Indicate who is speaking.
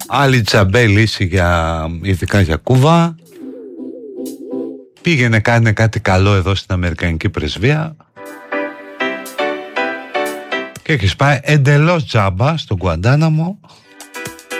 Speaker 1: Άλλη τσαμπέ λύση ειδικά για Κούβα. Πήγαινε κάνει κάτι καλό εδώ στην Αμερικανική πρεσβεία και έχεις πάει εντελώς τζάμπα στον Γκουαντάναμο.